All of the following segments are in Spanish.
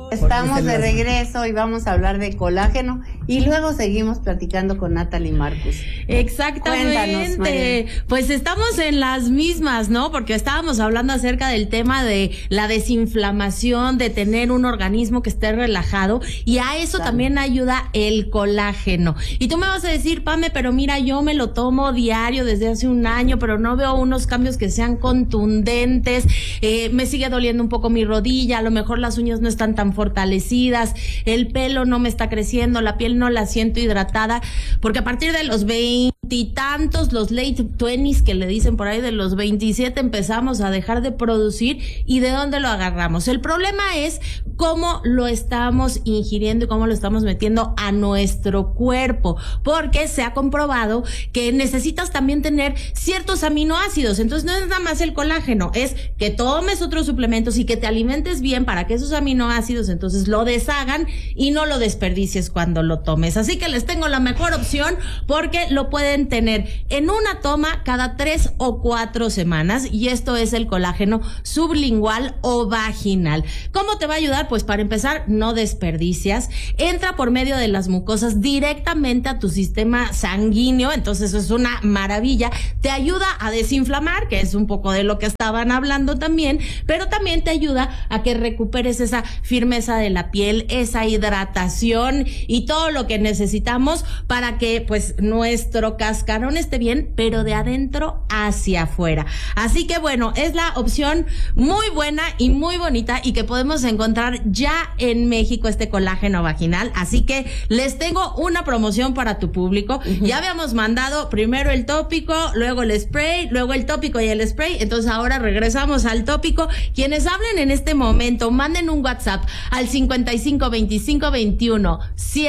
Estamos de regreso y vamos a hablar de colágeno y luego seguimos platicando con Natalie Marcus. Exactamente. Cuéntanos, pues estamos en las mismas, ¿no? Porque estábamos hablando acerca del tema de la desinflamación, de tener un organismo que esté relajado, y a eso también ayuda el colágeno. Y tú me vas a decir, Pame, pero mira, yo me lo tomo diario desde hace un año, pero no veo unos cambios que sean contundentes, me sigue doliendo un poco mi rodilla, a lo mejor las uñas no están tan fortalecidas, el pelo no me está creciendo, la piel no la siento hidratada, porque a partir de los 20 y tantos, los late 20s que le dicen por ahí, de los 27 empezamos a dejar de producir. ¿Y de dónde lo agarramos? El problema es cómo lo estamos ingiriendo y cómo lo estamos metiendo a nuestro cuerpo, porque se ha comprobado que necesitas también tener ciertos aminoácidos. Entonces no es nada más el colágeno, es que tomes otros suplementos y que te alimentes bien para que esos aminoácidos entonces lo deshagan y no lo desperdicies cuando lo tomes. Así que les tengo la mejor opción, porque lo pueden tener en una toma cada 3 o 4 semanas, y esto es el colágeno sublingual o vaginal. ¿Cómo te va a ayudar? Pues para empezar, no desperdicias, entra por medio de las mucosas directamente a tu sistema sanguíneo, entonces eso es una maravilla. Te ayuda a desinflamar, que es un poco de lo que estaban hablando también, pero también te ayuda a que recuperes esa firmeza de la piel, esa hidratación y todo lo que necesitamos para que pues nuestro cascarón esté bien, pero de adentro hacia afuera. Así que bueno, es la opción muy buena y muy bonita, y que podemos encontrar ya en México, este colágeno vaginal. Así que les tengo una promoción para tu público. Ya habíamos mandado primero el tópico, luego el spray, luego el tópico y el spray. Entonces ahora regresamos al tópico. Quienes hablen en este momento, manden un WhatsApp al 55 25 21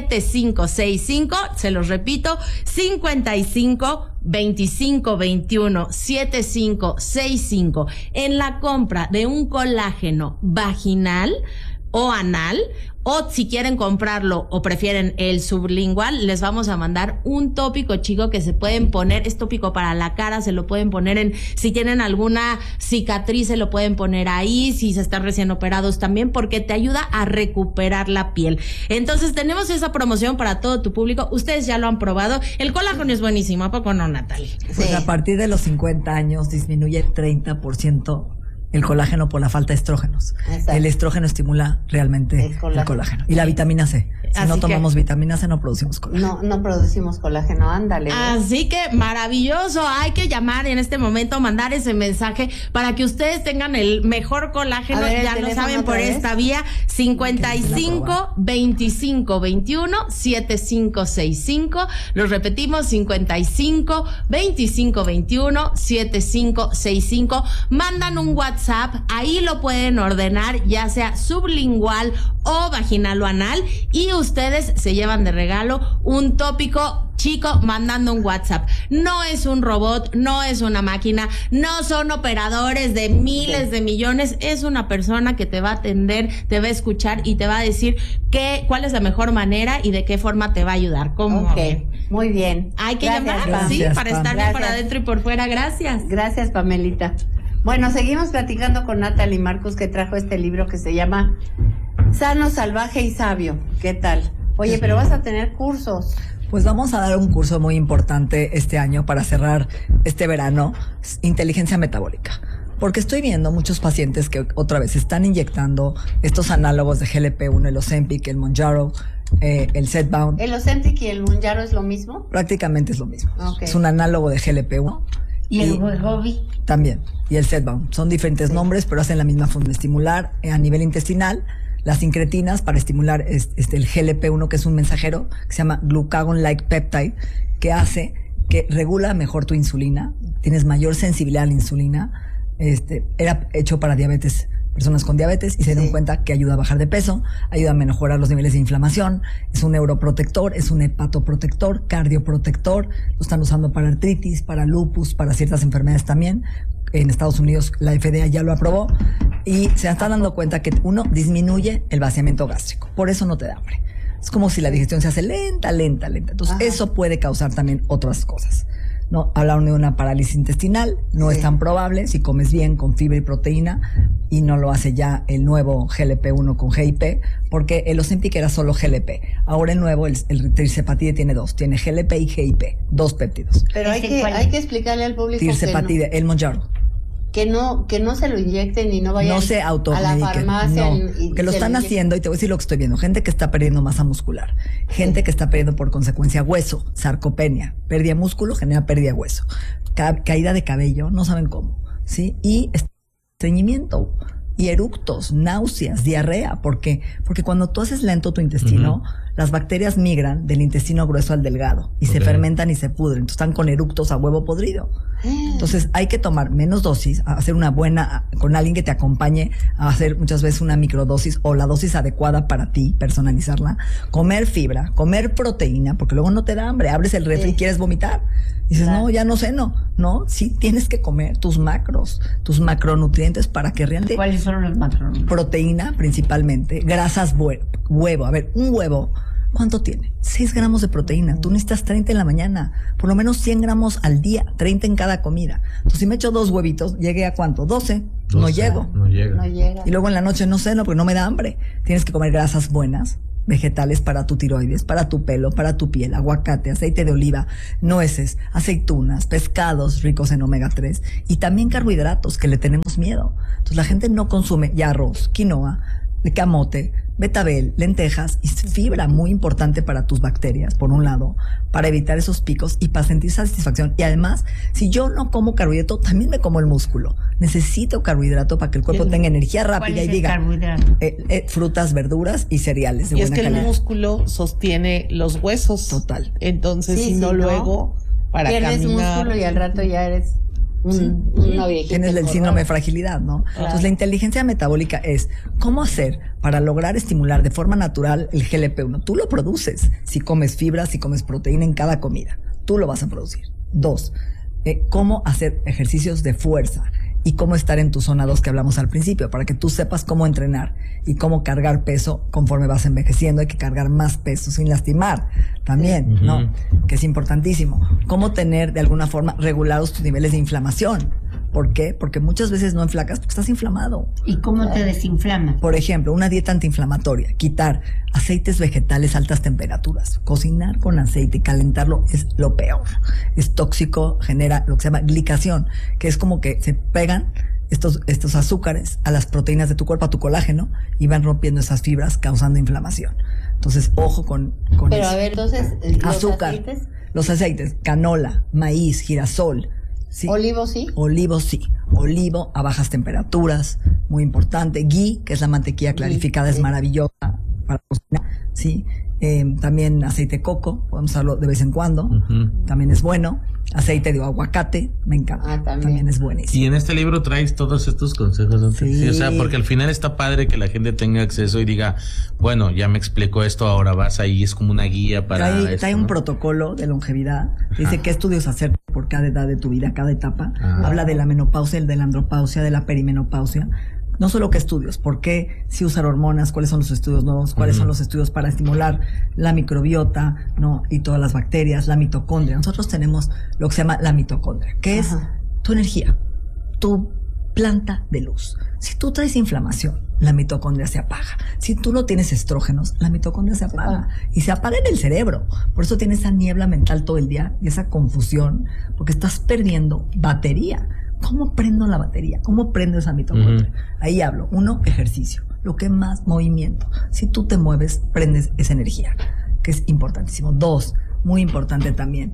7565. Se los repito, 55 25 21 7565. En la compra de un colágeno vaginal o anal, o si quieren comprarlo o prefieren el sublingual, les vamos a mandar un tópico, chico, que se pueden poner. Es tópico para la cara, se lo pueden poner si tienen alguna cicatriz, se lo pueden poner ahí, si se están recién operados también, porque te ayuda a recuperar la piel. Entonces tenemos esa promoción para todo tu público. Ustedes ya lo han probado. El colágeno es buenísimo, ¿a poco no, Natalie? Pues a partir de los 50 años disminuye 30% el colágeno por la falta de estrógenos. Exacto. El estrógeno estimula realmente el colágeno. Y la vitamina C. Si no tomamos vitamina C, no producimos colágeno. No producimos colágeno, ándale. Así que maravilloso. Hay que llamar en este momento, mandar ese mensaje para que ustedes tengan el mejor colágeno. Ya lo saben, por esta vía, 55 25 21 7565. Los repetimos, 55 25 21 7565. Mandan un WhatsApp, ahí lo pueden ordenar, ya sea sublingual o vaginal o anal, y ustedes se llevan de regalo un tópico, chico, mandando un WhatsApp. No es un robot, no es una máquina, no son operadores de miles de millones, es una persona que te va a atender, te va a escuchar y te va a decir cuál es la mejor manera y de qué forma te va a ayudar. ¿Cómo? Okay. Muy bien. Hay que llamar, sí, para estar bien por adentro y por fuera. Gracias. Gracias, Pamelita. Bueno, seguimos platicando con Natalie Marcus, que trajo este libro que se llama Sano, Salvaje y Sabio. ¿Qué tal? Oye, pero vas a tener cursos. Pues vamos a dar un curso muy importante este año para cerrar este verano, inteligencia metabólica. Porque estoy viendo muchos pacientes que otra vez están inyectando estos análogos de GLP-1, el Ozempic, el Mounjaro, el Zepbound. ¿El Ozempic y el Mounjaro es lo mismo? Prácticamente es lo mismo. Okay. Es un análogo de GLP-1. ¿Y el Wegovy? También. Y el Zepbound. Son diferentes nombres, pero hacen la misma función, estimular a nivel intestinal las incretinas para estimular el GLP-1, que es un mensajero que se llama glucagon-like peptide, que hace que regula mejor tu insulina, tienes mayor sensibilidad a la insulina. Era hecho para diabetes, personas con diabetes, y se dieron cuenta que ayuda a bajar de peso, ayuda a mejorar los niveles de inflamación, es un neuroprotector, es un hepatoprotector, cardioprotector, lo están usando para artritis, para lupus, para ciertas enfermedades también. En Estados Unidos la FDA ya lo aprobó, y se están dando cuenta que uno disminuye el vaciamiento gástrico, por eso no te da hambre. Es como si la digestión se hace lenta. Entonces eso puede causar también otras cosas. No, hablaron de una parálisis intestinal, no es tan probable si comes bien con fibra y proteína, y no lo hace ya el nuevo GLP-1 con GIP, porque el Ozempic era solo GLP. Ahora el nuevo, el tirzepatide tiene dos, tiene GLP y GIP, 2 péptidos. Pero hay que explicarle al público Tirzepatide, el Mounjaro. Que no se lo inyecten y no vayan a la farmacia. Que lo están haciendo, y te voy a decir lo que estoy viendo. Gente que está perdiendo masa muscular. Gente que está perdiendo por consecuencia hueso, sarcopenia. Pérdida de músculo genera pérdida de hueso. Caída de cabello, no saben cómo. ¿Sí? Y estreñimiento. Y eructos, náuseas, diarrea. ¿Por qué? Porque cuando tú haces lento tu intestino, las bacterias migran del intestino grueso al delgado y se fermentan y se pudren. Entonces están con eructos a huevo podrido. Entonces hay que tomar menos dosis, hacer una buena, con alguien que te acompañe a hacer muchas veces una microdosis o la dosis adecuada para ti, personalizarla. Comer fibra, comer proteína, porque luego no te da hambre, abres el refri y quieres vomitar. Dices, no, ya no ceno. No, sí tienes que comer tus macros, tus macronutrientes para que realmente... ¿Cuáles son los macronutrientes? Proteína principalmente, grasas, huevo. A ver, un huevo, ¿cuánto tiene? 6 gramos de proteína. Tú necesitas 30 en la mañana, por lo menos 100 gramos al día, 30 en cada comida. Entonces, si me echo 2 huevitos, ¿llegué a cuánto? 12. No llego. No llega. Y luego en la noche no ceno porque no me da hambre. Tienes que comer grasas buenas, vegetales para tu tiroides, para tu pelo, para tu piel, aguacate, aceite de oliva, nueces, aceitunas, pescados ricos en omega 3 y también carbohidratos que le tenemos miedo. Entonces la gente no consume ya arroz, quinoa, camote, betabel, lentejas y fibra, muy importante para tus bacterias, por un lado, para evitar esos picos y para sentir satisfacción. Y además, si yo no como carbohidrato, también me como el músculo. Necesito carbohidrato para que el cuerpo tenga energía rápida y diga frutas, verduras y cereales de buena calidad. Y es que el músculo sostiene los huesos. Total. Entonces, luego, para pierdes caminar... músculo y al rato ya eres... una viejita. Tienes el síndrome de fragilidad, ¿no? Entonces la inteligencia metabólica es cómo hacer para lograr estimular de forma natural el GLP-1. Tú lo produces si comes fibra, si comes proteína en cada comida. Tú lo vas a producir. 2, cómo hacer ejercicios de fuerza y cómo estar en tu zona 2 que hablamos al principio, para que tú sepas cómo entrenar y cómo cargar peso conforme vas envejeciendo. Hay que cargar más peso sin lastimar también, ¿no? Que es importantísimo. Cómo tener de alguna forma regulados tus niveles de inflamación. ¿Por qué? Porque muchas veces no enflacas porque estás inflamado. ¿Y cómo te desinflamas? Por ejemplo, una dieta antiinflamatoria, quitar aceites vegetales a altas temperaturas, cocinar con aceite y calentarlo es lo peor. Es tóxico, genera lo que se llama glicación, que es como que se pegan estos azúcares a las proteínas de tu cuerpo, a tu colágeno, y van rompiendo esas fibras causando inflamación. Entonces, ojo con Pero eso. A ver, entonces, azúcar, los aceites, canola, maíz, girasol. Sí. ¿Olivo sí? Olivo sí. Olivo a bajas temperaturas, muy importante. Ghee, que es la mantequilla clarificada, es maravillosa para cocinar, sí. También aceite de coco, podemos usarlo de vez en cuando, también es bueno. Aceite de aguacate, me encanta, también es buenísimo. Y en este libro traes todos estos consejos, ¿no? Sí, o sea, porque al final está padre que la gente tenga acceso y diga, bueno, ya me explicó esto, ahora vas ahí, es como una guía para esto, trae un protocolo de longevidad, dice qué estudios hacer por cada edad de tu vida, cada etapa. Habla de la menopausia, de la andropausia, de la perimenopausia. No solo qué estudios, por qué si usar hormonas, cuáles son los estudios nuevos, cuáles son los estudios para estimular la microbiota, ¿no? Y todas las bacterias, la mitocondria. Nosotros tenemos lo que se llama la mitocondria, que es tu energía, tu planta de luz. Si tú traes inflamación, la mitocondria se apaga. Si tú no tienes estrógenos, la mitocondria se apaga. Y se apaga en el cerebro. Por eso tienes esa niebla mental todo el día y esa confusión, porque estás perdiendo batería. ¿Cómo prendo la batería? ¿Cómo prendo esa mitocondria? Ahí hablo. 1, ejercicio. Lo que más movimiento. Si tú te mueves, prendes esa energía, que es importantísimo. 2, muy importante también,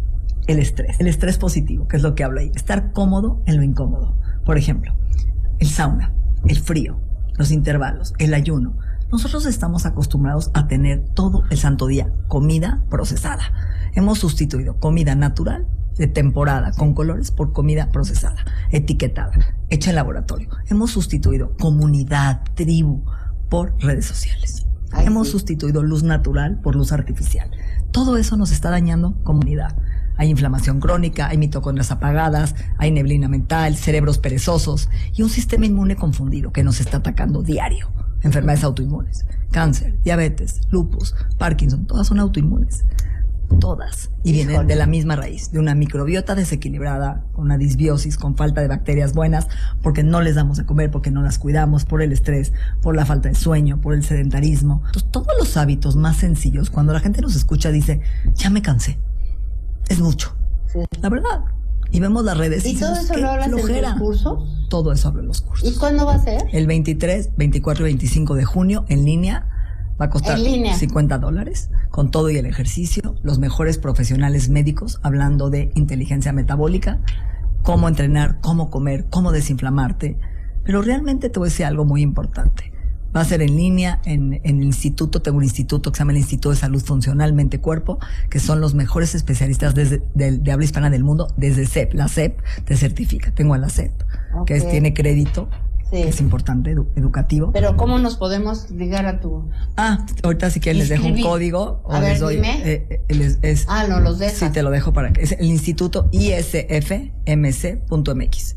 el estrés. El estrés positivo, que es lo que hablo ahí. Estar cómodo en lo incómodo. Por ejemplo, el sauna, el frío, los intervalos, el ayuno. Nosotros estamos acostumbrados a tener todo el santo día comida procesada. Hemos sustituido comida natural de temporada con colores por comida procesada, etiquetada, hecha en laboratorio. Hemos sustituido comunidad, tribu por redes sociales. Hemos sustituido luz natural por luz artificial. Todo eso nos está dañando comunidad. Hay inflamación crónica, hay mitocondrias apagadas, hay neblina mental, cerebros perezosos y un sistema inmune confundido que nos está atacando diario. Enfermedades autoinmunes, cáncer, diabetes, lupus, Parkinson, todas son autoinmunes. Todas. Y vienen de la misma raíz, de una microbiota desequilibrada, con una disbiosis, con falta de bacterias buenas, porque no les damos de comer, porque no las cuidamos, por el estrés, por la falta de sueño, por el sedentarismo. Entonces, todos los hábitos más sencillos, cuando la gente nos escucha, dice, ya me cansé. Es mucho. Sí. La verdad. Y vemos las redes. ¿Y todo eso lo hablas en los cursos? Todo eso hablo en los cursos. ¿Y cuándo va a ser? El 23, 24 y 25 de junio, en línea. Va a costar $50, con todo y el ejercicio, los mejores profesionales médicos hablando de inteligencia metabólica, cómo entrenar, cómo comer, cómo desinflamarte. Pero realmente te voy a decir algo muy importante. Va a ser en línea, en el instituto, tengo un instituto que se llama el Instituto de Salud Funcional Mente Cuerpo, que son los mejores especialistas de habla hispana del mundo, desde CEP. La CEP te certifica, tengo a la CEP, que tiene crédito. Sí. Es importante, educativo. Pero ¿cómo nos podemos ligar a tu...? Ahorita si quieren les dejo un código. A ver, dime. No, los dejas. Sí, te lo dejo para que... Es el instituto isfmc.mx.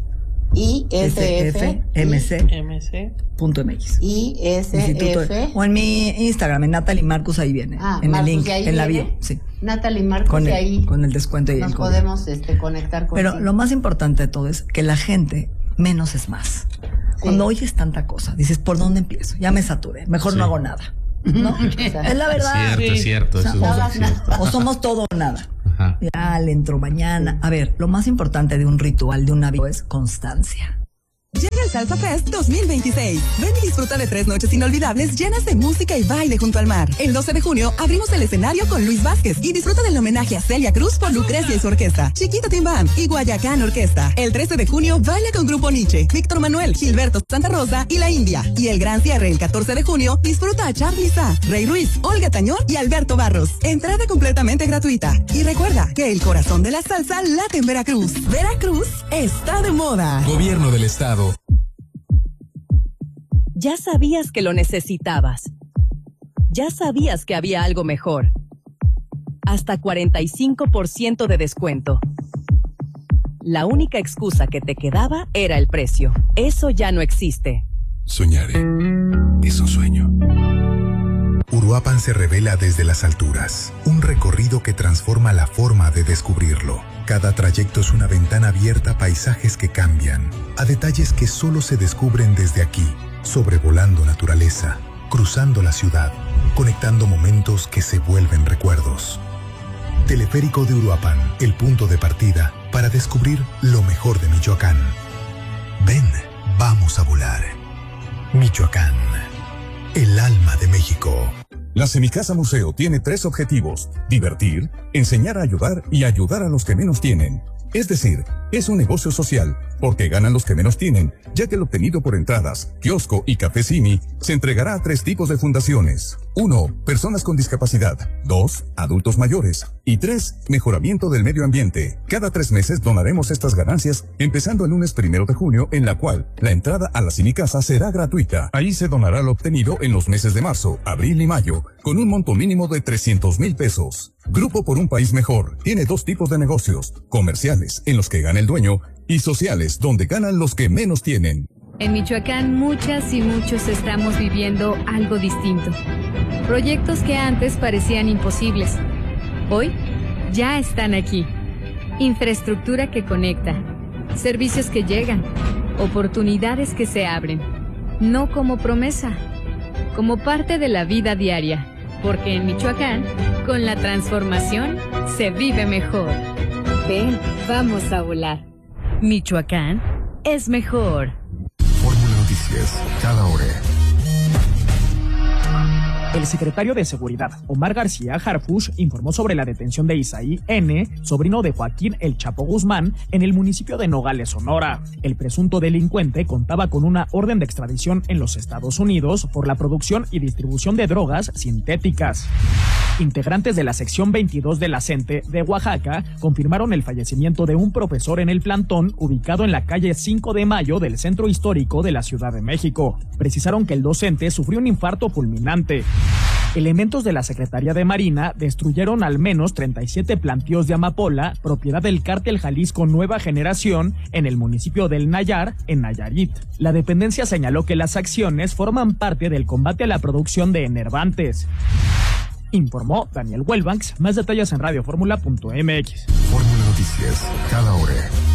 isfmc.mx. ISF. O en mi Instagram, en Natalie Marcus, ahí viene. En Marcus, el link, en la bio. Sí. Natalie Marcus, y ahí con el descuento y nos podemos conectar con. Pero lo más importante de todo es que la gente, menos es más. Cuando oyes tanta cosa, dices, ¿por dónde empiezo? Ya me saturé, mejor no hago nada. ¿No? Es la verdad. Cierto. O somos todo o nada. Ajá. Ya le entro mañana. A ver, lo más importante de un ritual, de un hábito, es constancia. Llega el Salsa Fest 2026. Ven y disfruta de 3 noches inolvidables llenas de música y baile junto al mar. El 12 de junio abrimos el escenario con Luis Vázquez y disfruta del homenaje a Celia Cruz por Lucrecia y su orquesta, Chiquito Tim Band y Guayacán Orquesta. El 13 de junio baila con Grupo Nietzsche, Víctor Manuel, Gilberto Santa Rosa y La India. Y el gran cierre el 14 de junio disfruta a Charly Sa, Rey Ruiz, Olga Tañón y Alberto Barros. Entrada completamente gratuita. Y recuerda que el corazón de la salsa late en Veracruz. Veracruz está de moda. Gobierno del Estado. Ya sabías que lo necesitabas. Ya sabías que había algo mejor. Hasta 45% de descuento. La única excusa que te quedaba era el precio. Eso ya no existe. Soñaré. Es un sueño. Uruapan se revela desde las alturas. Un recorrido que transforma la forma de descubrirlo. Cada trayecto es una ventana abierta a paisajes que cambian, a detalles que solo se descubren desde aquí. Sobrevolando naturaleza, cruzando la ciudad, conectando momentos que se vuelven recuerdos. Teleférico de Uruapan, el punto de partida para descubrir lo mejor de Michoacán. Ven, vamos a volar. Michoacán, el alma de México. La Semicasa Museo tiene 3 objetivos: divertir, enseñar a ayudar y ayudar a los que menos tienen. Es decir, es un negocio social, porque ganan los que menos tienen, ya que el obtenido por entradas, kiosco y café Simi se entregará a 3 tipos de fundaciones. 1. Personas con discapacidad. 2. Adultos mayores. Y 3. Mejoramiento del medio ambiente. Cada 3 meses donaremos estas ganancias, empezando el lunes 1 de junio, en la cual la entrada a la Semicasa será gratuita. Ahí se donará lo obtenido en los meses de marzo, abril y mayo, con un monto mínimo de 300,000 pesos. Grupo por un País Mejor tiene 2 tipos de negocios: comerciales, en los que gana el dueño, y sociales, donde ganan los que menos tienen. En Michoacán, muchas y muchos estamos viviendo algo distinto. Proyectos que antes parecían imposibles, hoy ya están aquí. Infraestructura que conecta, servicios que llegan, oportunidades que se abren. No como promesa, como parte de la vida diaria. Porque en Michoacán, con la transformación, se vive mejor. Ven, vamos a volar. Michoacán es mejor. Fórmula Noticias, cada hora. El secretario de Seguridad, Omar García Harfuch, informó sobre la detención de Isaí N., sobrino de Joaquín El Chapo Guzmán, en el municipio de Nogales, Sonora. El presunto delincuente contaba con una orden de extradición en los Estados Unidos por la producción y distribución de drogas sintéticas. Integrantes de la sección 22 de la CENTE de Oaxaca confirmaron el fallecimiento de un profesor en el plantón ubicado en la calle 5 de Mayo del centro histórico de la Ciudad de México. Precisaron que el docente sufrió un infarto fulminante. Elementos de la Secretaría de Marina destruyeron al menos 37 plantíos de amapola, propiedad del cártel Jalisco Nueva Generación, en el municipio del Nayar, en Nayarit. La dependencia señaló que las acciones forman parte del combate a la producción de enervantes. Informó Daniel Welbanks. Más detalles en radioformula.mx. Fórmula Noticias, cada hora.